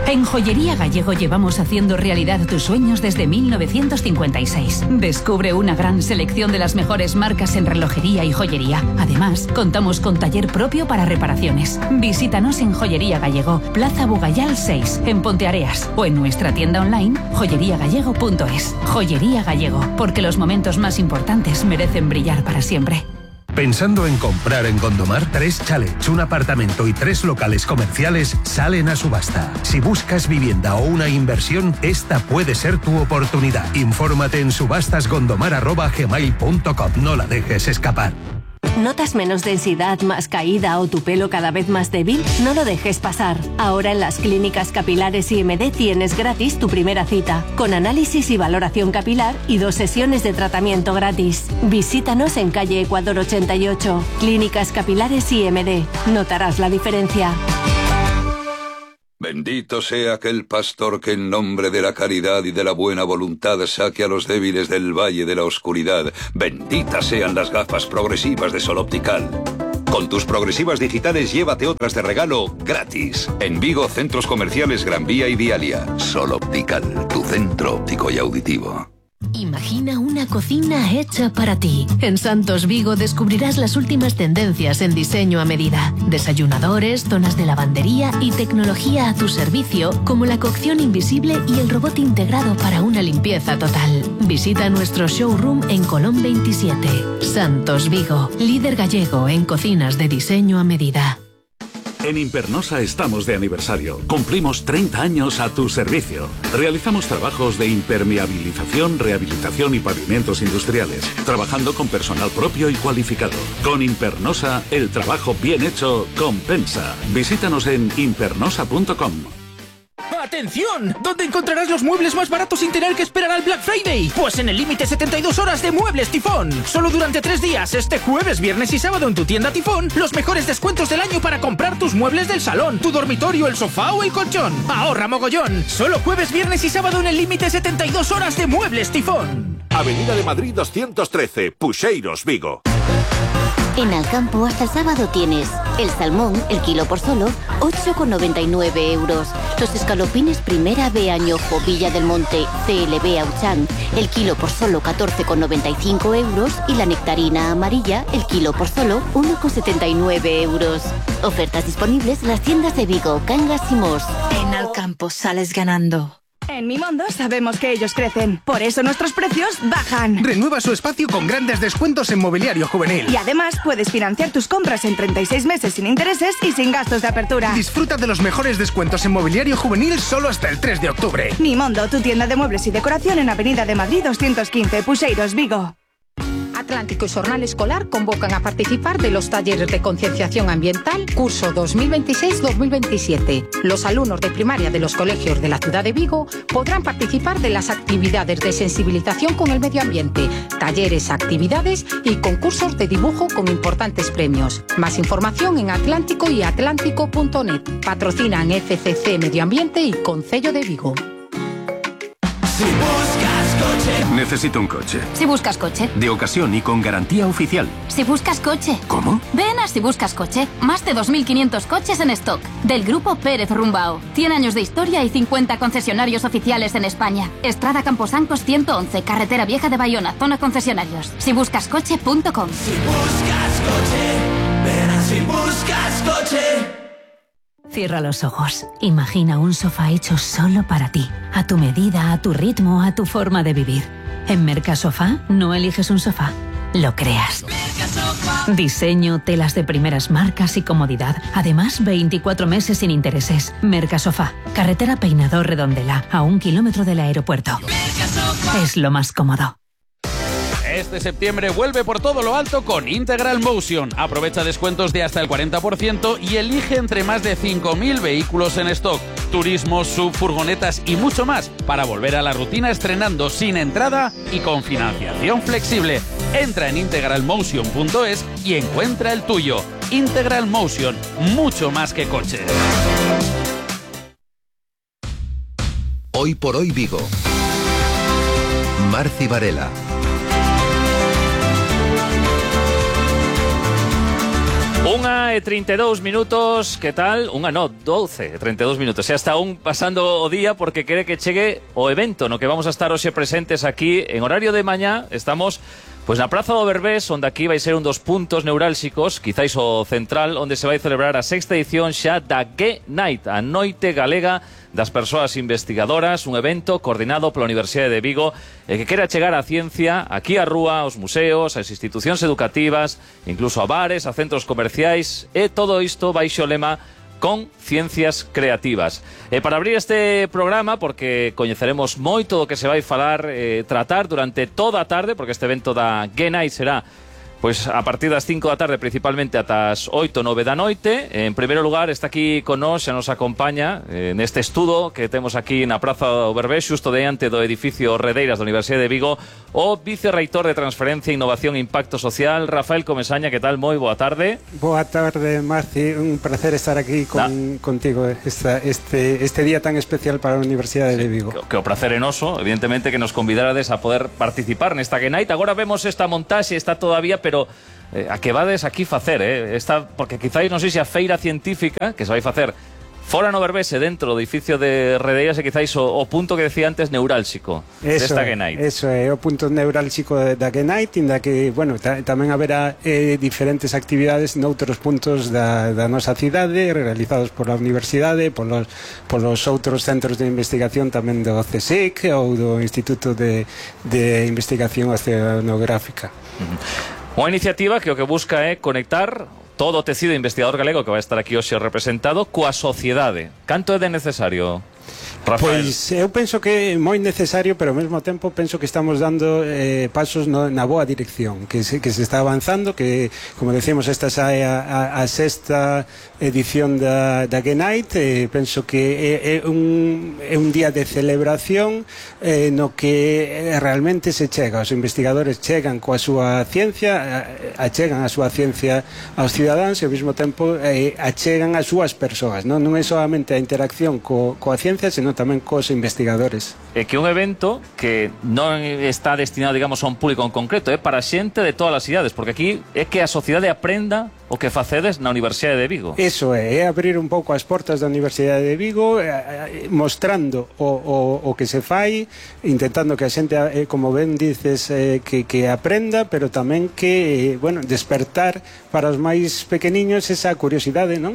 En Joyería Gallego llevamos haciendo realidad tus sueños desde 1956. Descubre una gran selección de las mejores marcas en relojería y joyería. Además, contamos con taller propio para reparaciones. Visítanos en Joyería Gallego, Plaza Bugayal 6, en Ponteareas, o en nuestra tienda online joyeriagallego.es. Joyería Gallego, porque los momentos más importantes merecen brillar para siempre. ¿Pensando en comprar en Gondomar? 3 chalets, un apartamento y 3 locales comerciales salen a subasta. Si buscas vivienda o una inversión, esta puede ser tu oportunidad. Infórmate en subastasgondomar@gmail.com. No la dejes escapar. ¿Notas menos densidad, más caída o tu pelo cada vez más débil? No lo dejes pasar. Ahora en las clínicas capilares IMD tienes gratis tu primera cita, con análisis y valoración capilar y 2 sesiones de tratamiento gratis. Visítanos en calle Ecuador 88. Clínicas capilares IMD. Notarás la diferencia. Bendito sea aquel pastor que en nombre de la caridad y de la buena voluntad saque a los débiles del valle de la oscuridad. Benditas sean las gafas progresivas de Sol Optical. Con tus progresivas digitales llévate otras de regalo gratis. En Vigo, centros comerciales Gran Vía y Dialia. Sol Optical, tu centro óptico y auditivo. Imagina una cocina hecha para ti. En Santos Vigo descubrirás las últimas tendencias en diseño a medida. Desayunadores, zonas de lavandería y tecnología a tu servicio, como la cocción invisible y el robot integrado para una limpieza total. Visita nuestro showroom en Colón 27. Santos Vigo, líder gallego en cocinas de diseño a medida. En Impernosa estamos de aniversario. Cumplimos 30 años a tu servicio. Realizamos trabajos de impermeabilización, rehabilitación y pavimentos industriales, trabajando con personal propio y cualificado. Con Impernosa, el trabajo bien hecho compensa. Visítanos en impernosa.com. ¡Atención! ¿Dónde encontrarás los muebles más baratos sin tener que esperar al Black Friday? Pues en el límite 72 horas de Muebles Tifón. Solo durante 3 días, este jueves, viernes y sábado en tu tienda Tifón, los mejores descuentos del año para comprar tus muebles del salón, tu dormitorio, el sofá o el colchón. ¡Ahorra mogollón! Solo jueves, viernes y sábado en el límite 72 horas de Muebles Tifón. Avenida de Madrid 213, Puxeiros, Vigo. En Alcampo hasta el sábado tienes el salmón, el kilo por solo 8,99 €. Los escalopines primera B Añojo Villa del Monte CLB Auchan, el kilo por solo 14,95 € y la nectarina amarilla, el kilo por solo 1,79 €. Ofertas disponibles en las tiendas de Vigo, Cangas y Mos. En Alcampo sales ganando. En Mimondo sabemos que ellos crecen, por eso nuestros precios bajan. Renueva su espacio con grandes descuentos en mobiliario juvenil. Y además puedes financiar tus compras en 36 meses sin intereses y sin gastos de apertura. Disfruta de los mejores descuentos en mobiliario juvenil solo hasta el 3 de octubre. Mimondo, tu tienda de muebles y decoración en Avenida de Madrid 215, Puxeiros, Vigo. Atlántico y Xornal Escolar convocan a participar de los talleres de concienciación ambiental curso 2026-2027. Los alumnos de primaria de los colegios de la ciudad de Vigo podrán participar de las actividades de sensibilización con el medio ambiente, talleres, actividades y concursos de dibujo con importantes premios. Más información en Atlántico y atlántico.net. Patrocinan FCC Medio Ambiente y Concello de Vigo. Si buscas coche. Necesito un coche. Si buscas coche. De ocasión y con garantía oficial. Si buscas coche. ¿Cómo? Ven a Si buscas coche. Más de 2.500 coches en stock. Del grupo Pérez Rumbao. 100 años de historia y 50 concesionarios oficiales en España. Estrada Camposancos 111, Carretera Vieja de Bayona, zona concesionarios. sibuscascoche.com. Si buscas coche. Ven a Si buscas coche. Cierra los ojos. Imagina un sofá hecho solo para ti. A tu medida, a tu ritmo, a tu forma de vivir. En Mercasofá no eliges un sofá, lo creas. Diseño, telas de primeras marcas y comodidad. Además, 24 meses sin intereses. Mercasofá. Carretera Peinador Redondela, a 1 kilómetro del aeropuerto. Es lo más cómodo. Este septiembre vuelve por todo lo alto con Integral Motion. Aprovecha descuentos de hasta el 40% y elige entre más de 5.000 vehículos en stock, turismos, sub, furgonetas y mucho más para volver a la rutina estrenando sin entrada y con financiación flexible. Entra en integralmotion.es y encuentra el tuyo. Integral Motion, mucho más que coches. Hoy por hoy Vigo. Marci Varela. 1:32 minutos, que tal? 12:32 minutos. Xa está pasando o día porque quere que chegue o evento no que vamos a estar hoxe presentes aquí en horario de mañá. Estamos pois na Praza do Berbés, onde aquí vai ser un dos puntos neurálxicos, quizáis o central, onde se vai celebrar a sexta edición xa da G-Night, a Noite Galega das Persoas Investigadoras, un evento coordinado pola Universidade de Vigo e que quere chegar a ciencia aquí á rúa, aos museos, ás institucións educativas, incluso a bares, a centros comerciais, e todo isto baixo o lema con ciencias creativas. E para abrir este programa, porque coñeceremos moito do que se vai falar, tratar durante toda a tarde, porque este evento da G-Night será pois a partir das 5 da tarde, principalmente ata as 8, 9 da noite. En primeiro lugar, está aquí con nós, xa nos acompaña neste estudo que temos aquí na Praza do Berbés, xusto diante do edificio Redeiras da Universidade de Vigo, o vicerreitor de Transferencia, Innovación e Impacto Social, Rafael Comesaña. Que tal? Moi boa tarde. Boa tarde, Marci. Un placer estar aquí contigo este día tan especial para a Universidade de Vigo. Que o placer é noso, evidentemente, que nos convidarades a poder participar nesta G-Night. Agora vemos esta montaxe, está todavía, pero a que vades aquí facer, porque quizáis, non sei se a feira científica que se vai facer fora no Berbés e dentro do edificio de Redeiras é quizáis o punto que decía antes neurálxico desta G-Night. Eso é o punto neurálxico da G-Night, inda que, bueno, tamén haberá diferentes actividades noutros puntos da nosa cidade, realizados pola Universidade, polos outros centros de investigación tamén do CSIC ou do Instituto de Investigación Oceanográfica. Unha iniciativa que o que busca é conectar todo o tecido investigador galego que vai estar aquí hoxe representado coa sociedade. Canto é de necesario, Rafael? Pois eu penso que é moi necesario, pero ao mesmo tempo penso que estamos dando pasos na boa dirección, que se está avanzando, que, como decimos, esta xa é a sexta edición da G-Night. Penso que é un día de celebración no que realmente se chega, os investigadores chegan coa súa ciencia, achegan a súa ciencia aos cidadáns e ao mesmo tempo achegan as súas persoas, non é solamente a interacción coa ciencia, senón tamén cos investigadores. É que un evento que non está destinado, digamos, a un público en concreto, é para xente de todas as idades, porque aquí é que a sociedade aprenda o que facedes na Universidade de Vigo. Eso é abrir un pouco as portas da Universidade de Vigo, mostrando o que se fai, intentando que a xente, como ben dices, que aprenda, pero tamén que, bueno, despertar para os máis pequeniños esa curiosidade, non?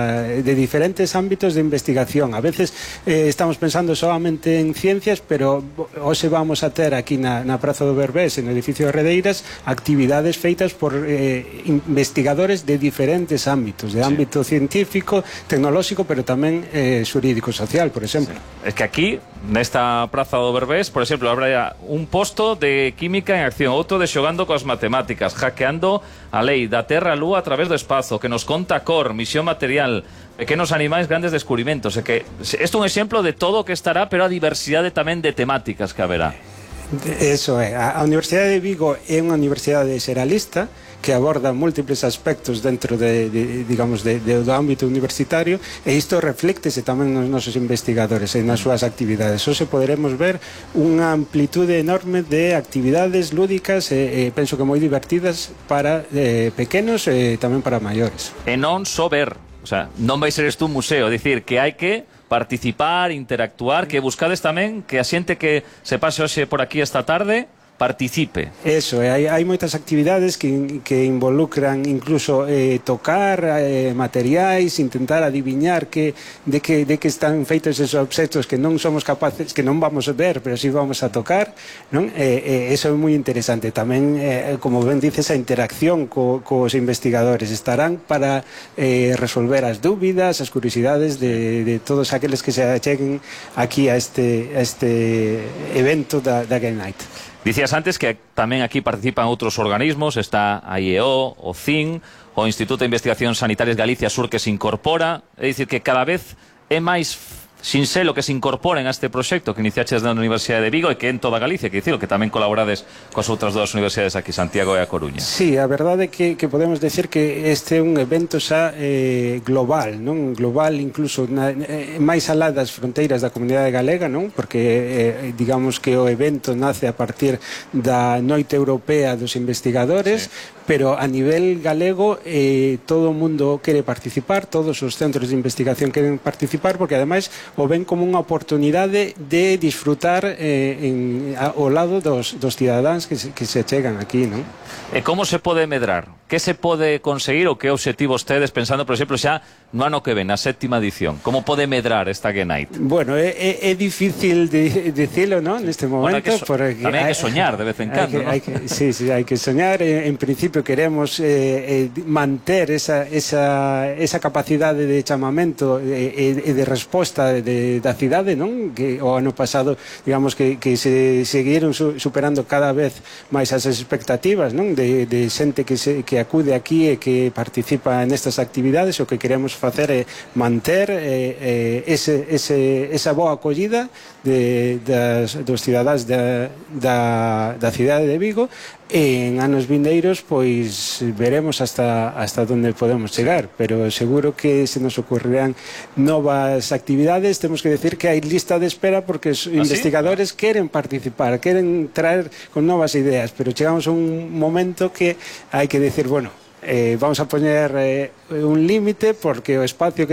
De diferentes ámbitos de investigación. A veces estamos pensando solamente en ciencias, pero hoxe vamos a ter aquí na Praza do Berbés, no edificio de Redeiras, actividades feitas por investigadores de diferentes ámbitos, de ámbito científico, tecnolóxico, pero tamén xurídico social, por exemplo. Es que aquí, nesta Praza do Berbés, por exemplo, habrá un posto de química en acción, outro de xogando coas matemáticas, hackeando a lei da Terra a Lúa a través do espazo, que nos conta cor, misión material, pequenos animais, grandes descubrimentos. É que isto é un exemplo de todo o que estará, pero a diversidade tamén de temáticas que haberá. Eso é, a Universidade de Vigo é unha universidade xeralista que aborda múltiples aspectos dentro do ámbito universitario, e isto refléctese tamén nos nosos investigadores e nas súas actividades. Hoxe poderemos ver unha amplitude enorme de actividades lúdicas e penso que moi divertidas para pequenos e tamén para maiores. E non só ver, o sea, non vai ser isto un museo, dicir que hai que participar, interactuar, que buscades tamén que a xente que se pase hoxe por aquí esta tarde participe. Eso, hai moitas actividades que involucran incluso tocar materiais, intentar adiviñar de que están feitos esos obxectos que non somos capaces, que non vamos a ver, pero si vamos a tocar, non? Eso é moi interesante. Tamén, como ben dices, a interacción cos investigadores estarán para resolver as dúbidas, as curiosidades de todos aqueles que se acheguen aquí a este evento da G-Night. Dicías antes que tamén aquí participan outros organismos, está a IEO, o CIN, o Instituto de Investigacións Sanitarias Galicia Sur, que se incorpora, é dicir que cada vez é máis Sinxelo que se incorporen a este proxecto que iniciaches na Universidade de Vigo e que en toda Galicia, que dicilo, que tamén colaborades coas outras dúas universidades aquí, Santiago e a Coruña. Sí, a verdade é que podemos decir que este é un evento xa global, non? Global incluso máis alá das fronteiras da comunidade galega, non? Porque digamos que o evento nace a partir da Noite Europea dos Investigadores, pero a nivel galego todo o mundo quere participar, todos os centros de investigación queren participar, porque ademais o ven como unha oportunidade de disfrutar ao lado dos cidadáns que se chegan aquí, non? E como se pode medrar? Que se pode conseguir ou que obxectivos tedes pensando, por exemplo, xa no ano que ven, na 7ª edición? Como pode medrar esta Game Night? Bueno, é difícil dicilo, non? Neste momento. Tamén hai que soñar de vez en cando, non? Sí, hai que soñar. En principio queremos manter esa capacidade de chamamento e de resposta da cidade, non? Que o ano pasado, digamos que se seguiron superando cada vez máis as expectativas, non? De xente que acude aquí e que participa nestas actividades. O que queremos facer é manter esa boa acollida dos cidadáns da cidade de Vigo, e en anos vindeiros pois veremos hasta onde podemos chegar, pero seguro que se nos ocurrirán novas actividades. Temos que decir que hai lista de espera porque os investigadores queren participar, queren traer con novas ideas, pero chegamos a un momento que hai que decir, bueno, vamos a poñer un límite porque o espacio que